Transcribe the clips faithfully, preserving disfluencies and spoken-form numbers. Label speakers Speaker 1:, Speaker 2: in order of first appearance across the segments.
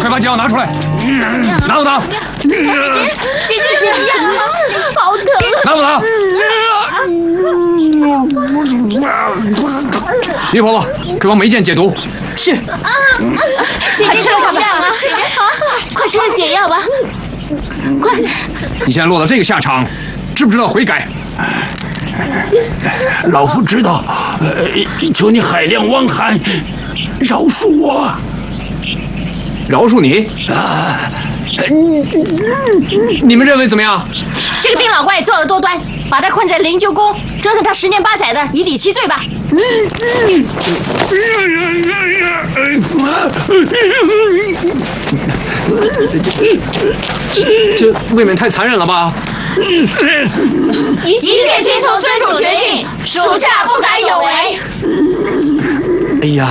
Speaker 1: 快把解药拿出来！拿不拿？
Speaker 2: 姐姐怎么样？好疼！
Speaker 1: 拿不拿？李婆婆，快帮梅剑解毒。
Speaker 3: 是。
Speaker 2: 啊！姐姐吃了怎么样啊？快吃了解药吧！快！
Speaker 1: 你现在落到这个下场，知不知道悔改？
Speaker 4: 老夫知道，呃，求你海量汪涵，饶恕我。
Speaker 1: 饶恕你？啊！你们认为怎么样？
Speaker 2: 这个丁老怪作恶多端，把他困在灵鹫宫，折腾他十年八载的，以抵其罪吧。
Speaker 1: 这这未免太残忍了吧？
Speaker 2: 一切听从尊主决定，属下不敢有违。
Speaker 1: 哎呀，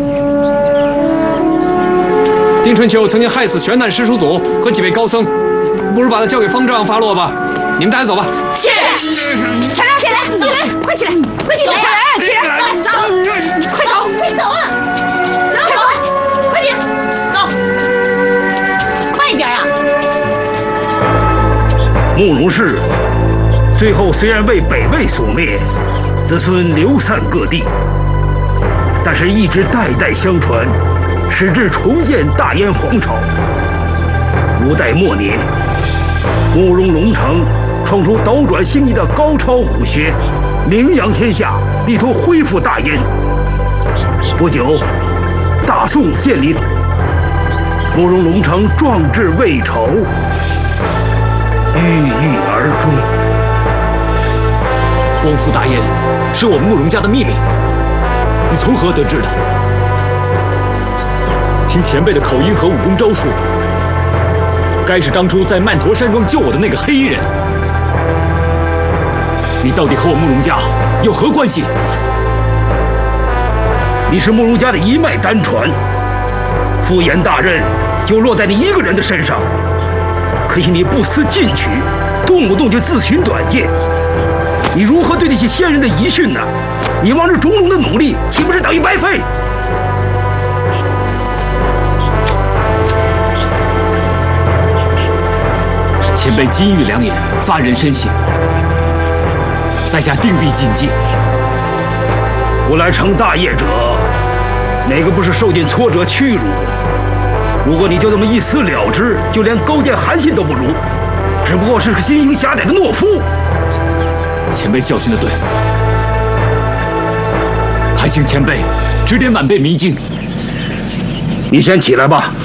Speaker 1: 丁春秋曾经害死玄诞师叔祖和几位高僧，不如把他交给方丈发落吧。你们带他走吧。
Speaker 2: 是。陈亮，起来，起来，快起来，快起来呀！起来，走，快走，快走啊！快走，快点，走，快点啊！
Speaker 4: 慕容氏最后虽然被北魏所灭，子孙流散各地，但是一直代代相传，使至重建大燕皇朝。五代末年，慕容龙城创出斗转星移的高超武学，名扬天下，力图恢复大燕。不久，大宋建立，慕容龙城壮志未酬，郁郁而终。
Speaker 3: 光复大燕是我们慕容家的秘密，你从何得知的？听前辈的口音和武功招数，该是当初在曼陀山庄救我的那个黑衣人。你到底和我慕容家有何关系？
Speaker 4: 你是慕容家的一脉单传，复延大任就落在你一个人的身上。可惜你不思进取，动不动就自寻短见。你如何对得起先人的遗训呢？你往日种种的努力，岂不是等于白费？
Speaker 3: 前辈金玉良言，发人深省，在下定必谨记。
Speaker 4: 不来成大业者，哪个不是受尽挫折屈辱？如果你就这么一死了之，就连勾践、韩信都不如，只不过是个心胸狭窄的懦夫。
Speaker 3: 前辈教训的对，还请前辈指点晚辈迷津。
Speaker 4: 你先起来吧。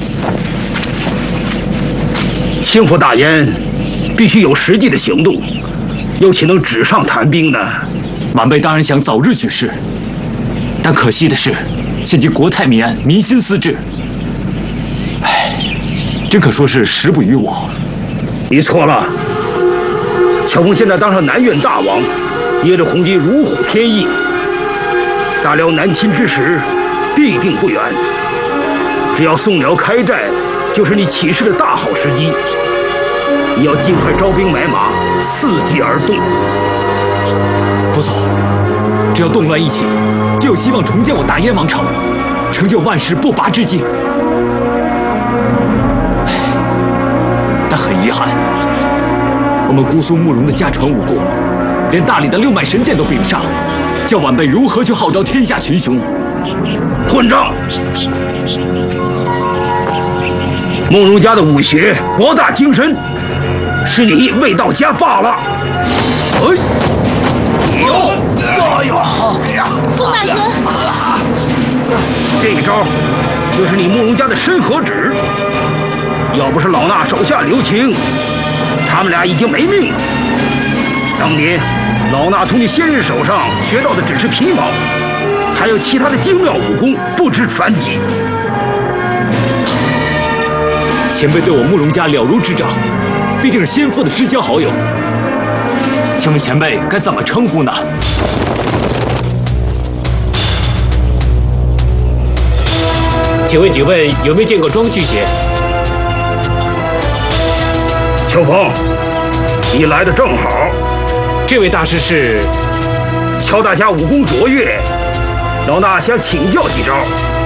Speaker 4: 兴复大燕，必须有实际的行动，又岂能纸上谈兵呢？
Speaker 3: 晚辈当然想早日举事，但可惜的是，现今国泰民安，民心思治，唉，真可说是时不与我。
Speaker 4: 你错了。乔峰现在当上南院大王，耶律洪基如虎添翼，大辽南侵之时必定不远。只要宋辽开战，就是你起事的大好时机。你要尽快招兵买马，伺机而动。
Speaker 3: 不走，只要动乱一起，就有希望重建我大燕王朝，成就万世不拔之绩。唉，但很遗憾，我们姑苏慕容的家传武功，连大理的六脉神剑都比不上，叫晚辈如何去号召天下群雄？
Speaker 4: 混账！慕容家的武学博大精深，是你未到家罢了。哎，哟，哎呦，
Speaker 2: 风大哥，
Speaker 4: 这一招就是你慕容家的身合指。要不是老衲手下留情，他们俩已经没命了。当年老衲从你先人手上学到的只是皮毛，还有其他的精妙武功不知传几。
Speaker 3: 前辈对我慕容家了如指掌，必定是先父的知交好友。请问前辈该怎么称呼呢？请问几位有没有见过庄巨邪？
Speaker 4: 秋风，你来的正好。
Speaker 3: 这位大师是？
Speaker 4: 乔大侠武功卓越，老衲想请教几招。